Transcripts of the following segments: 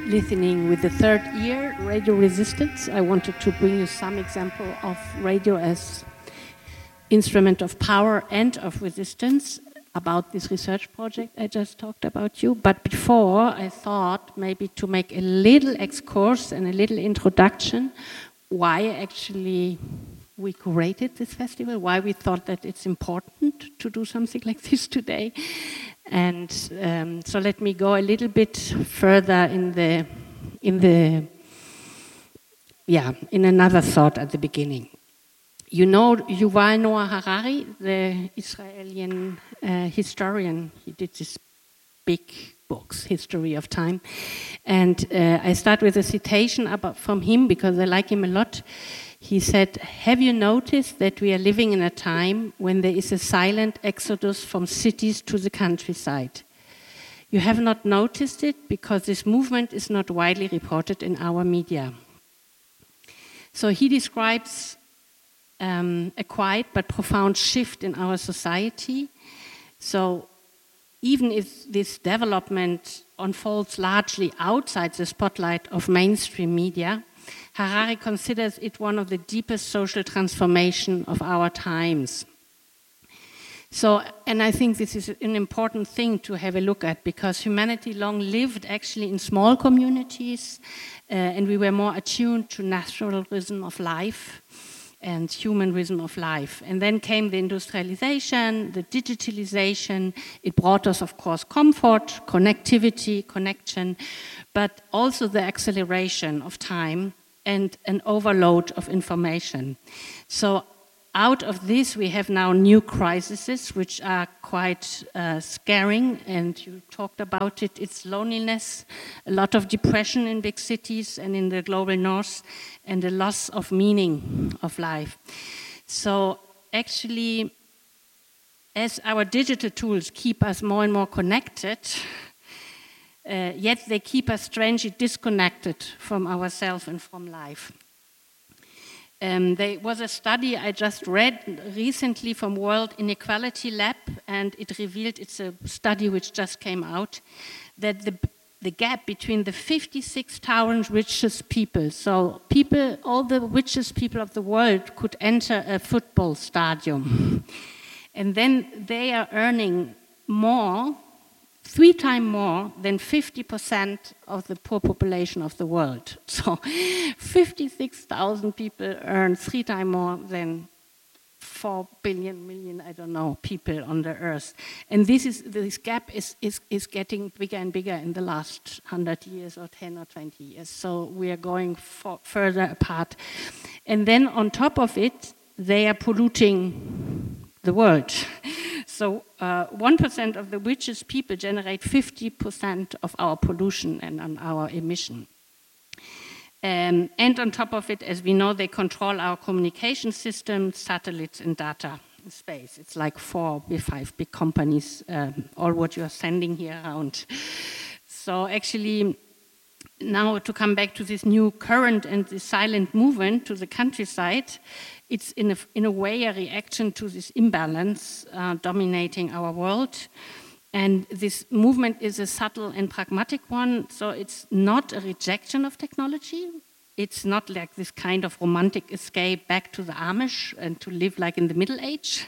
listening with the third ear, radio resistance. I wanted to bring you some example of radio as instrument of power and of resistance about this research project I just talked about you. But before, I thought maybe to make a little excursus and a little introduction why actually we created this festival, why we thought that it's important to do something like this today. And so let me go a little bit further in another thought at the beginning. You know Yuval Noah Harari, the Israeli historian. He did these big books, History of Time. And I start with a citation from him because I like him a lot. He said, "Have you noticed that we are living in a time when there is a silent exodus from cities to the countryside? You have not noticed it because this movement is not widely reported in our media." So he describes a quiet but profound shift in our society. So even if this development unfolds largely outside the spotlight of mainstream media, Harari considers it one of the deepest social transformation of our times. So, and I think this is an important thing to have a look at because humanity long lived actually in small communities and we were more attuned to natural rhythm of life and human rhythm of life. And then came the industrialization, the digitalization. It brought us, of course, comfort, connectivity, connection, but also the acceleration of time and an overload of information. So out of this, we have now new crises, which are quite scaring, and you talked about it. It's loneliness, a lot of depression in big cities and in the global north, and the loss of meaning of life. So actually, as our digital tools keep us more and more connected, yet they keep us strangely disconnected from ourselves and from life. There was a study I just read recently from World Inequality Lab, and it revealed, it's a study which just came out, that the gap between the 56,000 richest people, so people, all the richest people of the world could enter a football stadium. And then they are earning more, 3 times more than 50% of the poor population of the world. So 56,000 people earn 3 times more than 4 billion, I don't know, people on the earth. And this gap is getting bigger and bigger in the last 100 years or 10 or 20 years. So we are going further apart. And then on top of it, they are polluting the world. So 1% of the richest people generate 50% of our pollution and on our emission. And on top of it, as we know, they control our communication systems, satellites, and data in space. It's like 4 or 5 big companies, all what you are sending here around. So actually, now to come back to this new current and the silent movement to the countryside, it's in a way a reaction to this imbalance dominating our world. And this movement is a subtle and pragmatic one, so it's not a rejection of technology. It's not like this kind of romantic escape back to the Amish and to live like in the Middle Age.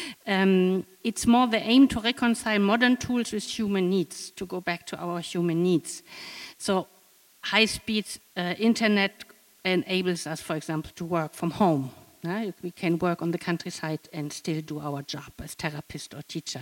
It's more the aim to reconcile modern tools with human needs, to go back to our human needs. So high-speed internet enables us, for example, to work from home. We can work on the countryside and still do our job as therapist or teacher.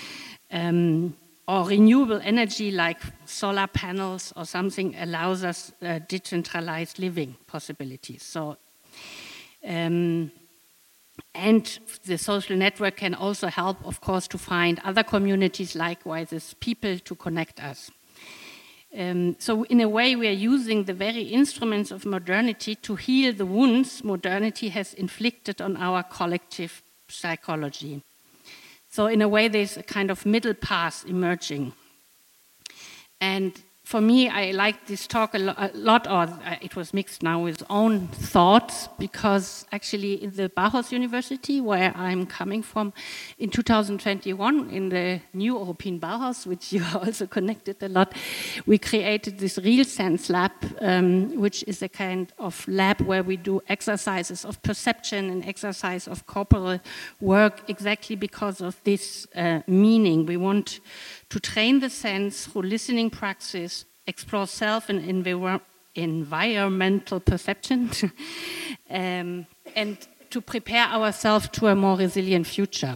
Or renewable energy like solar panels or something allows us decentralized living possibilities. So, and the social network can also help, of course, to find other communities likewise as people to connect us. So in a way, we are using the very instruments of modernity to heal the wounds modernity has inflicted on our collective psychology. So in a way, there's a kind of middle path emerging. And for me, I liked this talk a lot, or it was mixed now with own thoughts, because actually in the Bauhaus University, where I'm coming from, in 2021, in the new European Bauhaus, which you are also connected a lot, we created this Real Sense Lab, which is a kind of lab where we do exercises of perception and exercise of corporal work, exactly because of this meaning. We want to train the sense through listening praxis, explore self and environmental perception, and to prepare ourselves to a more resilient future.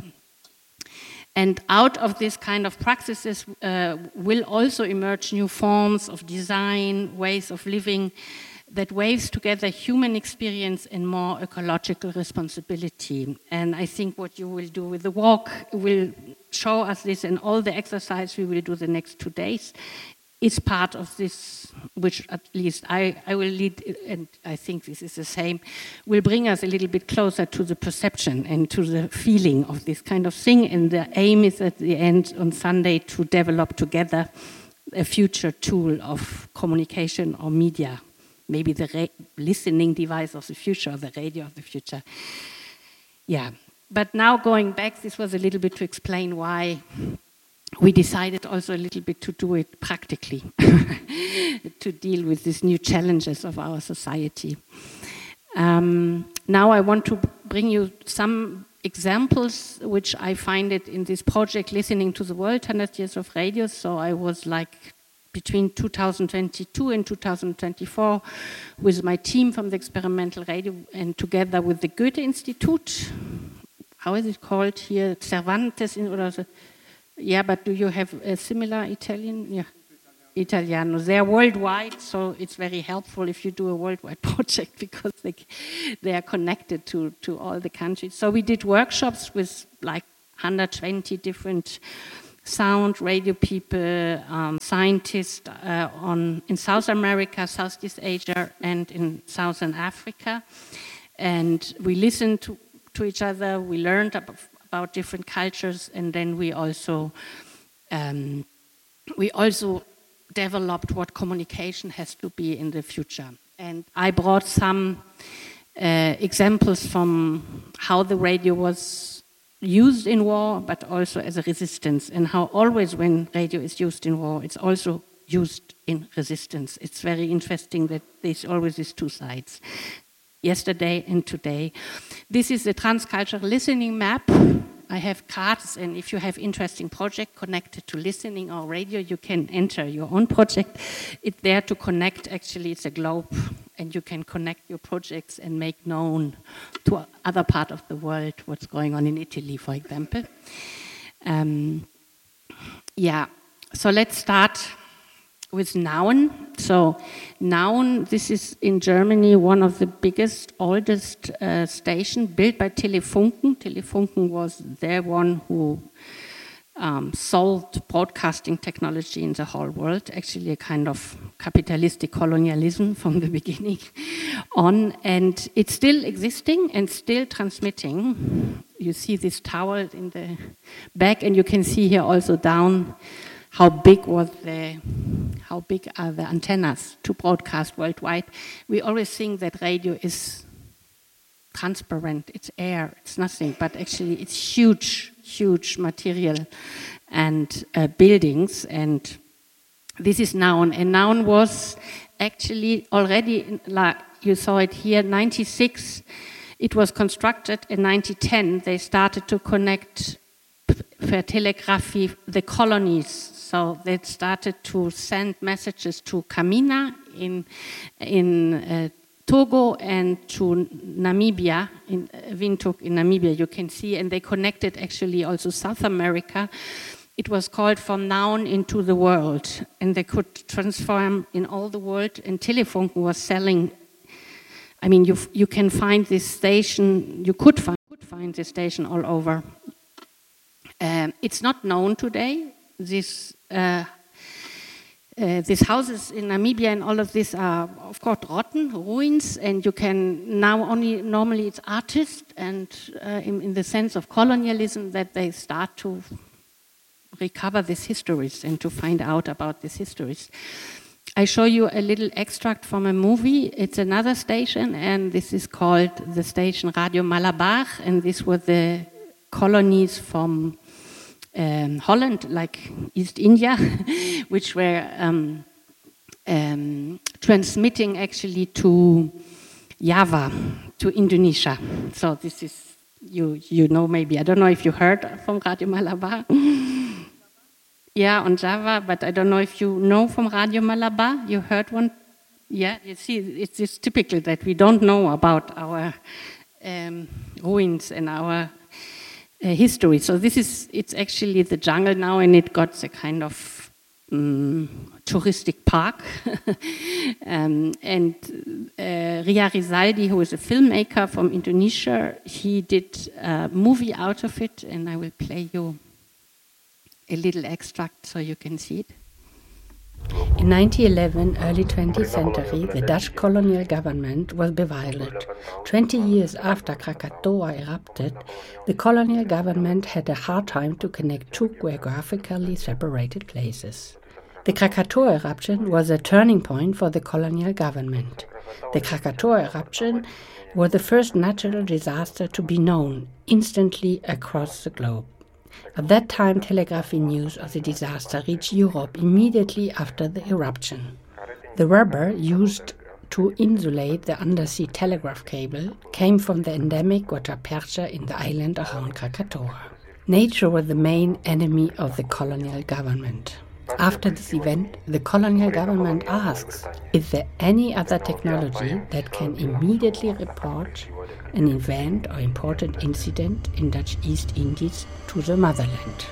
And out of this kind of practices will also emerge new forms of design, ways of living that waves together human experience and more ecological responsibility. And I think what you will do with the walk will show us this, and all the exercise we will do the next 2 days is part of this, which at least I will lead, and I think this is the same, will bring us a little bit closer to the perception and to the feeling of this kind of thing. And the aim is at the end on Sunday to develop together a future tool of communication or media, maybe the listening device of the future, or the radio of the future. Yeah, but now going back, this was a little bit to explain why we decided also a little bit to do it practically, to deal with these new challenges of our society. Now I want to bring you some examples which I find it in this project, Listening to the World, 100 Years of Radio. So I was like between 2022 and 2024 with my team from the experimental radio, and together with the Goethe Institute. How is it called here? Cervantes yeah, but do you have a similar Italian? Yeah, Italiano. They are worldwide, so it's very helpful if you do a worldwide project, because they are connected to all the countries. So we did workshops with like 120 different sound, radio people, scientists in South America, Southeast Asia, and in Southern Africa. And we listened to each other, we learned about different cultures, and then we also developed what communication has to be in the future. And I brought some examples from how the radio was used in war, but also as a resistance, and how always when radio is used in war, it's also used in resistance. It's very interesting that there's always these two sides, yesterday and today. This is the transcultural listening map. I have cards, and if you have interesting project connected to listening or radio, you can enter your own project. It's there to connect, actually it's a globe, and you can connect your projects and make known to other part of the world what's going on in Italy, for example. So let's start with Nauen. So Nauen, this is in Germany one of the biggest, oldest station built by Telefunken. Telefunken was the one who sold broadcasting technology in the whole world, actually a kind of capitalistic colonialism from the beginning on, and it's still existing and still transmitting. You see this tower in the back, and you can see here also down how big are the antennas to broadcast worldwide. We always think that radio is transparent, it's air, it's nothing, but actually it's huge, huge material and buildings. And this is Nauen. And Nauen was actually already, like you saw it here, 96. It was constructed in 1910. They started to connect per telegraphy the colonies. So they started to send messages to Kamina in Togo and to Namibia, in Windhoek in Namibia, you can see, and they connected actually also South America. It was called From Nauen into the World, and they could transform in all the world, and Telefunken was selling. I mean, you can find this station, you could find this station all over. It's not known today. These houses in Namibia and all of this are, of course, rotten, ruins, and you can now normally it's artists, and in the sense of colonialism that they start to recover these histories and to find out about these histories. I show you a little extract from a movie. It's another station, and this is called the station Radio Malabar, and this were the colonies from Holland, like East India, which were transmitting actually to Java, to Indonesia. So this is, you know maybe, I don't know if you heard from Radio Malabar. Yeah, on Java, but I don't know if you know from Radio Malabar. You heard one? Yeah, you see, it's typical that we don't know about our ruins and our history. So it's actually the jungle now, and it got a kind of touristic park. And Ria Rizaldi, who is a filmmaker from Indonesia, he did a movie out of it, and I will play you a little extract so you can see it. In 1911, early 20th century, the Dutch colonial government was bewildered. 20 years after Krakatoa erupted, the colonial government had a hard time to connect two geographically separated places. The Krakatoa eruption was a turning point for the colonial government. The Krakatoa eruption was the first natural disaster to be known instantly across the globe. At that time, telegraphy news of the disaster reached Europe immediately after the eruption. The rubber used to insulate the undersea telegraph cable came from the endemic guatapercha in the island around Krakatoa. Nature was the main enemy of the colonial government. After this event, the colonial government asks, is there any other technology that can immediately report an event or important incident in Dutch East Indies to the motherland?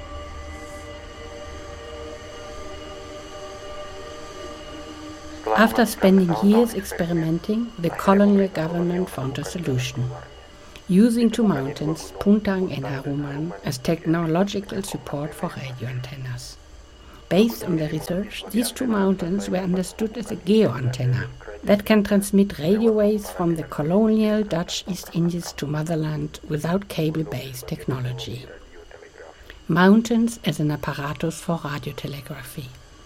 After spending years experimenting, the colonial government found a solution. Using two mountains, Puntang and Haruman, as technological support for radio antennas. Based on the research, these two mountains were understood as a geo-antenna that can transmit radio waves from the colonial Dutch East Indies to motherland without cable-based technology. Mountains as an apparatus for radiotelegraphy.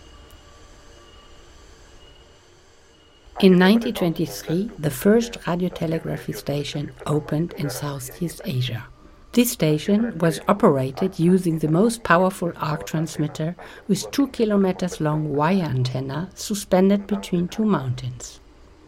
In 1923, the first radiotelegraphy station opened in Southeast Asia. This station was operated using the most powerful arc transmitter with 2 kilometers long wire antenna suspended between two mountains,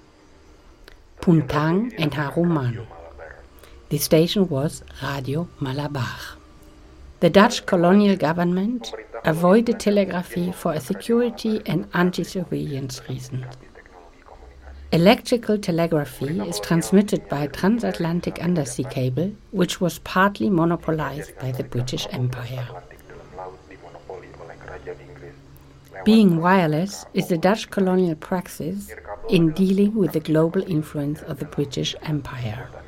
Puntang and Haruman. The station was Radio Malabar. The Dutch colonial government avoided telegraphy for a security and anti-surveillance reasons. Electrical telegraphy is transmitted by a transatlantic undersea cable, which was partly monopolized by the British Empire. Being wireless is the Dutch colonial praxis in dealing with the global influence of the British Empire.